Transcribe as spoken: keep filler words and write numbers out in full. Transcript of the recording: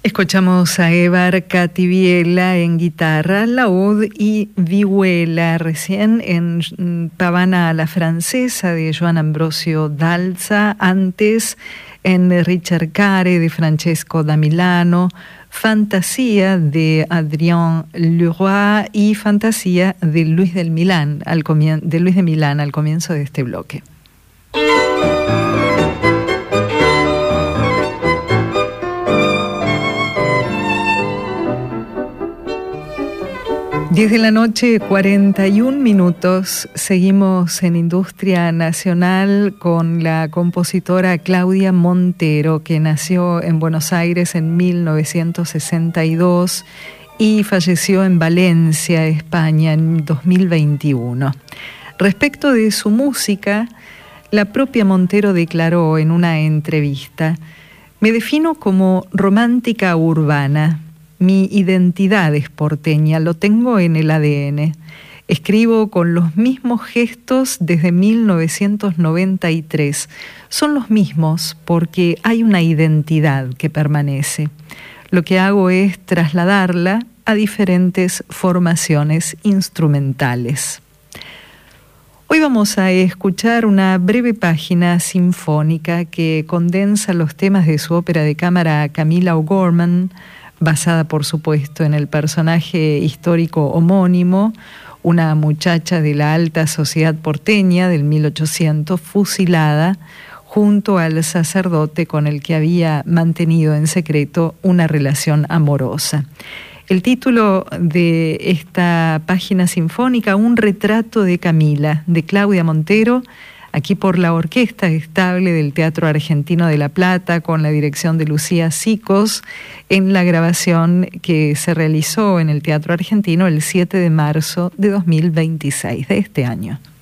Escuchamos a Évar Cativiela en guitarra, laúd y vihuela, recién en Pavana a la francesa de Joan Ambrosio Dalza, antes en Richard Care de Francesco da Milano, Fantasía de Adrien Leroy y Fantasía de Luis del Milán, al comien- de Luis de Milán al comienzo de este bloque. diez de la noche, cuarenta y un minutos. Seguimos en Industria Nacional con la compositora Claudia Montero, que nació en Buenos Aires en mil novecientos sesenta y dos y falleció en Valencia, España, en dos mil veintiuno. Respecto de su música, la propia Montero declaró en una entrevista: "Me defino como romántica urbana. Mi identidad es porteña, lo tengo en el A D N. Escribo con los mismos gestos desde mil novecientos noventa y tres. Son los mismos porque hay una identidad que permanece. Lo que hago es trasladarla a diferentes formaciones instrumentales". Hoy vamos a escuchar una breve página sinfónica que condensa los temas de su ópera de cámara Camilla O'Gorman, basada por supuesto en el personaje histórico homónimo, una muchacha de la alta sociedad porteña del mil ochocientos fusilada junto al sacerdote con el que había mantenido en secreto una relación amorosa. El título de esta página sinfónica, Un retrato de Camila, de Claudia Montero, aquí por la Orquesta Estable del Teatro Argentino de La Plata, con la dirección de Lucía Sicos, en la grabación que se realizó en el Teatro Argentino el siete de marzo de dos mil veintiséis, de este año.